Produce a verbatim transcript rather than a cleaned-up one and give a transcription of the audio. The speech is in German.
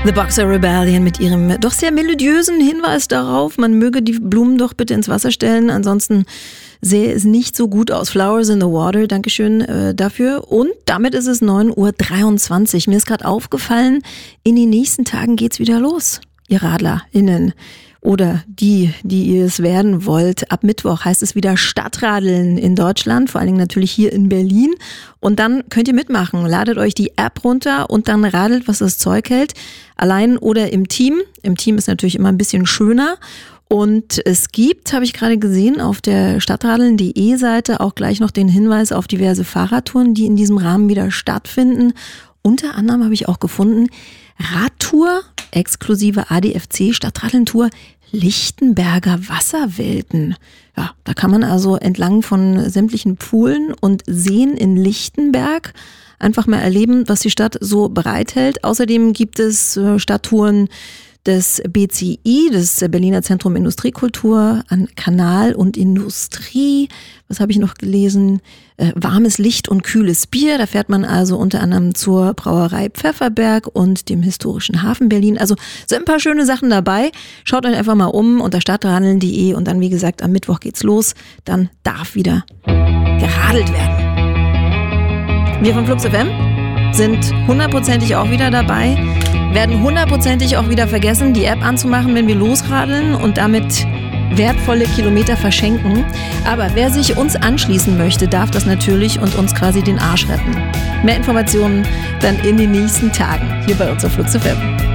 The Boxer Rebellion mit ihrem doch sehr melodiösen Hinweis darauf, man möge die Blumen doch bitte ins Wasser stellen, ansonsten sähe es nicht so gut aus. Flowers in the Water, Dankeschön äh, dafür. Und damit ist es neun Uhr dreiundzwanzig. Mir ist gerade aufgefallen, in den nächsten Tagen geht's wieder los, ihr RadlerInnen. Oder die, die ihr es werden wollt. Ab Mittwoch heißt es wieder Stadtradeln in Deutschland, vor allen Dingen natürlich hier in Berlin. Und dann könnt ihr mitmachen. Ladet euch die App runter und dann radelt, was das Zeug hält. Allein oder im Team. Im Team ist natürlich immer ein bisschen schöner. Und es gibt, habe ich gerade gesehen, auf der stadtradeln punkt de Seite auch gleich noch den Hinweis auf diverse Fahrradtouren, die in diesem Rahmen wieder stattfinden. Unter anderem habe ich auch gefunden, Radtour, exklusive A D F C Stadtradeln-Tour, Lichtenberger Wasserwelten. Ja, da kann man also entlang von sämtlichen Poolen und Seen in Lichtenberg einfach mal erleben, was die Stadt so bereithält. Außerdem gibt es äh, Stadttouren des B C I, des Berliner Zentrum Industriekultur, an Kanal und Industrie. Was habe ich noch gelesen? Äh, warmes Licht und kühles Bier. Da fährt man also unter anderem zur Brauerei Pfefferberg und dem historischen Hafen Berlin. Also so ein paar schöne Sachen dabei. Schaut euch einfach mal um unter stadtradeln punkt de und dann, wie gesagt, am Mittwoch geht's los. Dann darf wieder geradelt werden. Wir von Flux F M sind hundertprozentig auch wieder dabei. Werden hundertprozentig auch wieder vergessen, die App anzumachen, wenn wir losradeln und damit wertvolle Kilometer verschenken. Aber wer sich uns anschließen möchte, darf das natürlich und uns quasi den Arsch retten. Mehr Informationen dann in den nächsten Tagen hier bei uns auf Flux F M.